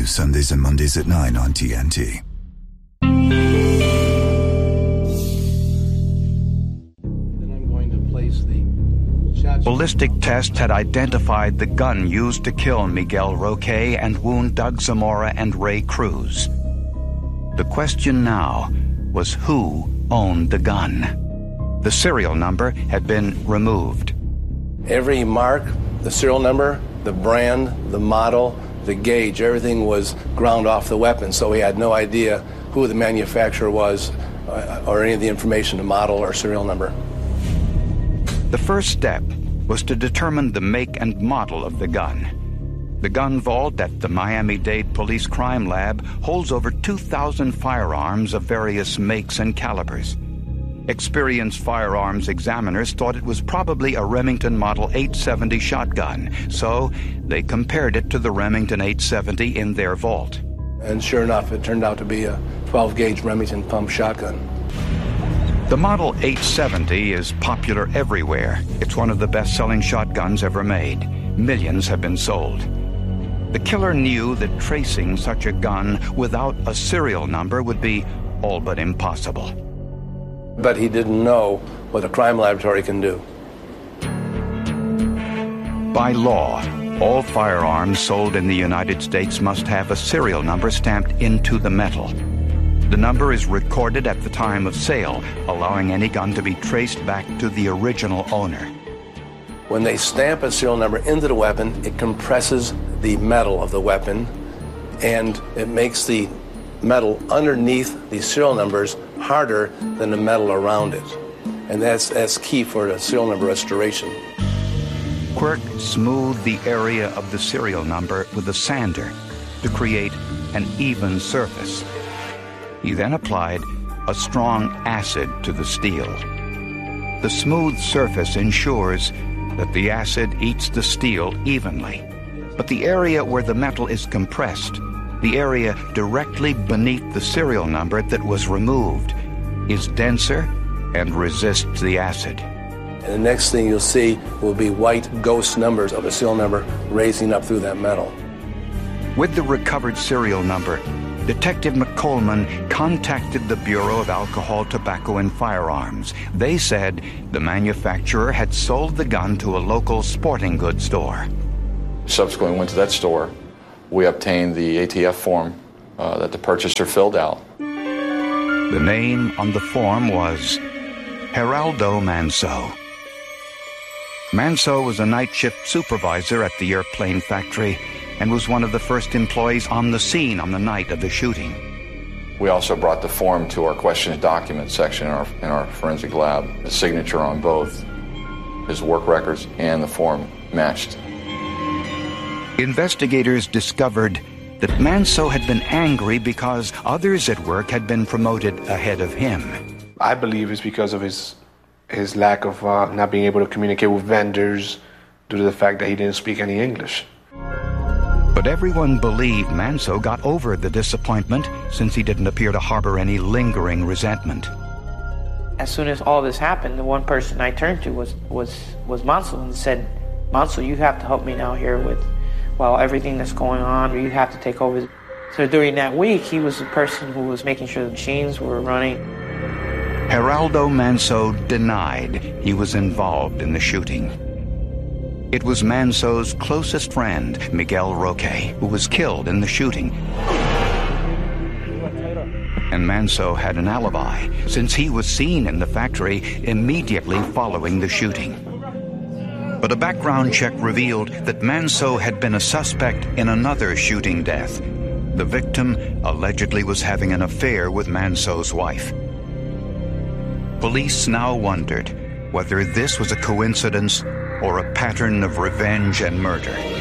News Sundays and Mondays at 9 on TNT. Ballistic tests had identified the gun used to kill Miguel Roque and wound Doug Zamora and Ray Cruz. The question now was who owned the gun. The serial number had been removed. Every mark, the serial number, the brand, the model, the gauge, everything was ground off the weapon, so we had no idea who the manufacturer was or any of the information, the model or serial number. The first step was to determine the make and model of the gun. The gun vault at the Miami-Dade Police Crime Lab holds over 2,000 firearms of various makes and calibers. Experienced firearms examiners thought it was probably a Remington Model 870 shotgun, so they compared it to the Remington 870 in their vault. And sure enough, it turned out to be a 12-gauge Remington pump shotgun. The Model 870 is popular everywhere. It's one of the best-selling shotguns ever made. Millions have been sold. The killer knew that tracing such a gun without a serial number would be all but impossible. But he didn't know what a crime laboratory can do. By law, all firearms sold in the United States must have a serial number stamped into the metal. The number is recorded at the time of sale, allowing any gun to be traced back to the original owner. When they stamp a serial number into the weapon, it compresses the metal of the weapon, and it makes the metal underneath the serial numbers harder than the metal around it. And that's key for the serial number restoration. Quirk smoothed the area of the serial number with a sander to create an even surface. He then applied a strong acid to the steel. The smooth surface ensures that the acid eats the steel evenly. But the area where the metal is compressed, the area directly beneath the serial number that was removed, is denser and resists the acid. And the next thing you'll see will be white ghost numbers of a serial number raising up through that metal. With the recovered serial number, Detective McColeman contacted the Bureau of Alcohol, Tobacco, and Firearms. They said the manufacturer had sold the gun to a local sporting goods store. Subsequently went to that store. We obtained the ATF form that the purchaser filled out. The name on the form was Geraldo Manso. Manso was a night shift supervisor at the airplane factory and was one of the first employees on the scene on the night of the shooting. We also brought the form to our questions document section in our forensic lab. The signature on both his work records and the form matched. Investigators discovered that Manso had been angry because others at work had been promoted ahead of him. I believe it's because of his lack of not being able to communicate with vendors due to the fact that he didn't speak any English. But everyone believed Manso got over the disappointment since he didn't appear to harbor any lingering resentment. As soon as all this happened, the one person I turned to was Manso and said, Manso, you have to help me now here while everything that's going on, or you have to take over. So during that week, he was the person who was making sure the machines were running. Geraldo Manso denied he was involved in the shooting. It was Manso's closest friend, Miguel Roque, who was killed in the shooting. And Manso had an alibi, since he was seen in the factory immediately following the shooting. But a background check revealed that Manso had been a suspect in another shooting death. The victim allegedly was having an affair with Manso's wife. Police now wondered whether this was a coincidence or a pattern of revenge and murder.